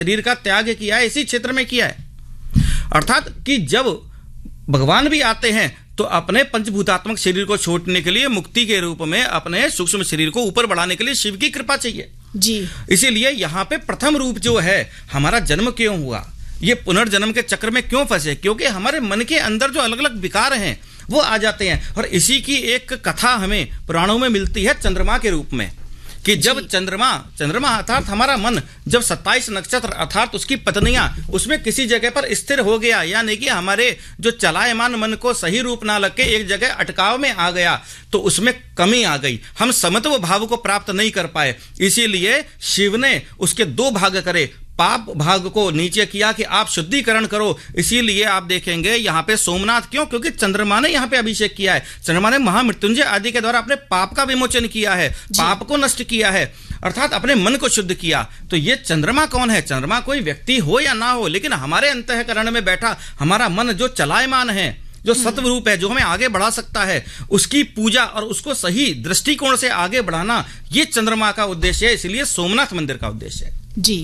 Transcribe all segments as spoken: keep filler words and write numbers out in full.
शरीर का त्याग किया है, इसी क्षेत्र में किया है। अर्थात कि जब भगवान भी आते हैं तो अपने पंचभूतात्मक शरीर को छोड़ने के लिए मुक्ति के रूप में अपने सूक्ष्म शरीर को ऊपर बढ़ाने के लिए शिव की कृपा चाहिए जी। इसीलिए यहाँ पे प्रथम रूप जो है, हमारा जन्म क्यों हुआ, ये पुनर्जन्म के चक्र में क्यों फंसे, क्योंकि हमारे मन के अंदर जो अलग अलग विकार हैं वो आ जाते हैं। और इसी की एक कथा हमें पुराणों में मिलती है चंद्रमा के रूप में, कि जब चंद्रमा चंद्रमा अर्थात हमारा मन जब सत्ताईस नक्षत्र अर्थात उसकी पत्नियां उसमें किसी जगह पर स्थिर हो गया, यानी कि हमारे जो चलायमान मन को सही रूप ना लग के एक जगह अटकाव में आ गया, तो उसमें कमी आ गई, हम समत्व भाव को प्राप्त नहीं कर पाए। इसीलिए शिव ने उसके दो भाग करे, पाप भाग को नीचे किया कि आप शुद्धिकरण करो। इसीलिए आप देखेंगे यहाँ पे सोमनाथ क्यों, क्योंकि चंद्रमा ने यहाँ पे अभिषेक किया है, चंद्रमा ने महामृत्युंजय आदि के द्वारा अपने पाप का विमोचन किया है, पाप को नष्ट किया है, अर्थात अपने मन को शुद्ध किया। तो ये चंद्रमा कौन है? चंद्रमा कोई व्यक्ति हो या ना हो, लेकिन हमारे अंतःकरण में बैठा हमारा मन जो चलायमान है, जो सत्व रूप है, जो हमें आगे बढ़ा सकता है, उसकी पूजा और उसको सही दृष्टिकोण से आगे बढ़ाना, ये चंद्रमा का उद्देश्य है। इसलिए सोमनाथ मंदिर का उद्देश्य है जी।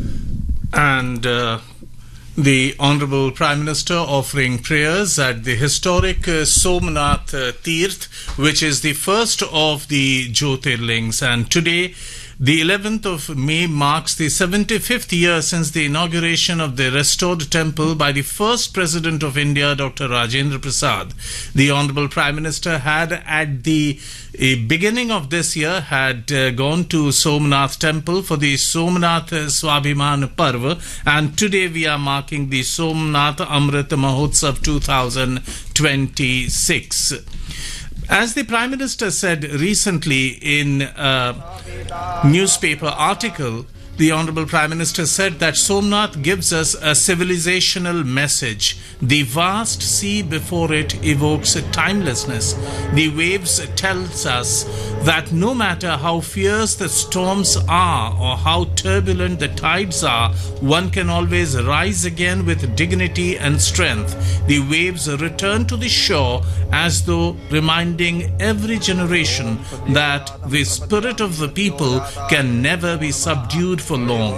And uh, the Honorable Prime Minister offering prayers at the historic uh, Somnath uh, Tirth, which is the first of the Jyotirlings. And today, the eleventh of May, marks the seventy-fifth year since the inauguration of the restored temple by the first President of India, Doctor Rajendra Prasad. The Honorable Prime Minister had at the uh, beginning of this year had uh, gone to Somnath temple for the Somnath Swabhiman Parva, and today we are marking the Somnath Amrit Mahotsav two thousand twenty-six. As the Prime Minister said recently in a newspaper article, the Honorable Prime Minister said that Somnath gives us a civilizational message. The vast sea before it evokes timelessness. The waves tells us that no matter how fierce the storms are or how turbulent the tides are, one can always rise again with dignity and strength. The waves return to the shore as though reminding every generation that the spirit of the people can never be subdued for long.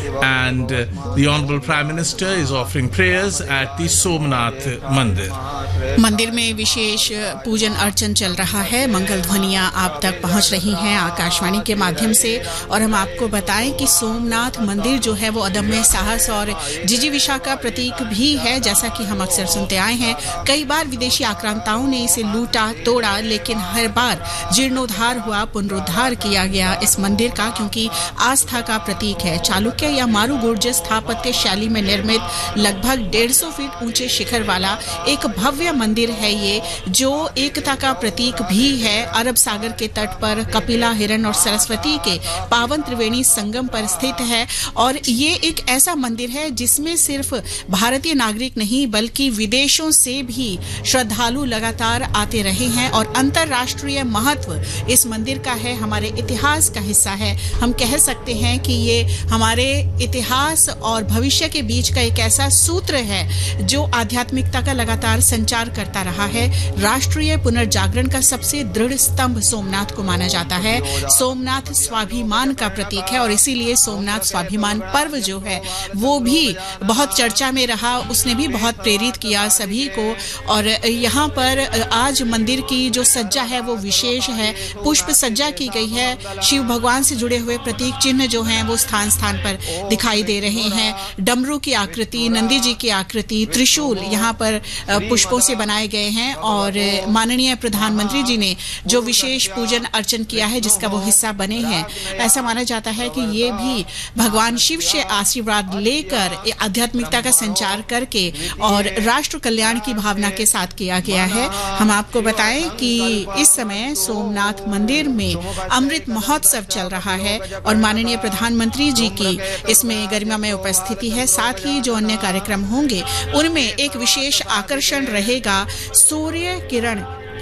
And uh, the Honorable Prime Minister is offering prayers at the Somnath Mandir. मंदिर में विशेष पूजन अर्चन चल रहा है, मंगल ध्वनियां आप तक पहुंच रही हैं आकाशवाणी के माध्यम से। और हम आपको बताएं कि सोमनाथ मंदिर जो है वो अदम्य साहस और जिजीविषा का प्रतीक भी है। जैसा कि हम अक्सर सुनते आए हैं, कई बार विदेशी आक्रांताओं ने इसे लूटा तोड़ा, लेकिन हर बार जीर्णोद्धार हुआ, पुनरुद्धार किया गया इस मंदिर का, क्योंकि आस्था का प्रतीक है। चालुक्य या मारूगुर्ज स्थापत्य शैली में निर्मित लगभग डेढ़ सौ फीट ऊंचे शिखर वाला एक भव्य मंदिर है ये, जो एकता का प्रतीक भी है। अरब सागर के तट पर कपिला, हिरण और सरस्वती के पावन त्रिवेणी संगम पर स्थित है। और ये एक ऐसा मंदिर है जिसमें सिर्फ भारतीय नागरिक नहीं बल्कि विदेशों से भी श्रद्धालु लगातार आते रहे हैं। और अंतर्राष्ट्रीय महत्व इस मंदिर का है, हमारे इतिहास का हिस्सा है। हम कह सकते हैं कि ये हमारे इतिहास और भविष्य के बीच का एक ऐसा सूत्र है जो आध्यात्मिकता का लगातार संचार करता रहा है। राष्ट्रीय पुनर्जागरण का सबसे दृढ़ स्तंभ सोमनाथ को माना जाता है। सोमनाथ स्वाभिमान का प्रतीक है और इसीलिए सोमनाथ स्वाभिमान पर्व जो है वो भी बहुत चर्चा में रहा, उसने भी बहुत प्रेरित किया सभी को। और यहाँ पर आज मंदिर की जो सज्जा है वो विशेष है, पुष्प सज्जा की गई है। शिव भगवान से जुड़े हुए प्रतीक चिन्ह जो हैं वो स्थान स्थान पर दिखाई दे रहे हैं। डमरू की आकृति, नंदी जी की आकृति, त्रिशूल यहाँ पर पुष्पों से बनाए गए हैं। और माननीय प्रधानमंत्री जी ने जो विशेष पूजन अर्चन किया है जिसका वो हिस्सा बने हैं, ऐसा माना जाता है कि ये भी भगवान शिव से आशीर्वाद लेकर आध्यात्मिकता का संचार करके और राष्ट्र कल्याण की भावना के साथ किया गया है। हम आपको बताएं कि इस समय सोमनाथ मंदिर में अमृत महोत्सव चल रहा है और माननीय प्रधानमंत्री जी की इसमें गरिमा में उपस्थिति है। साथ ही जो अन्य कार्यक्रम होंगे उनमें एक विशेष आकर्षण रहेगा सूर्य किरण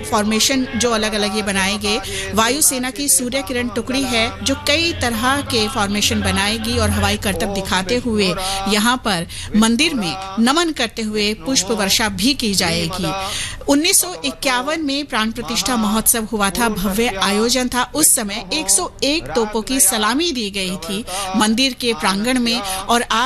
फॉर्मेशन जो अलग अलग ये बनाएंगे। वायुसेना की सूर्य किरण टुकड़ी है जो कई तरह के फॉर्मेशन बनाएगी और हवाई करतब दिखाते हुए यहाँ पर मंदिर में नमन करते हुए पुष्प वर्षा भी की जाएगी। उन्नीस सौ इक्यावन में प्राण प्रतिष्ठा महोत्सव हुआ था, भव्य आयोजन था। उस समय एक सौ एक तोपों की सलामी दी गई थी मंदिर के प्रांगण में और आज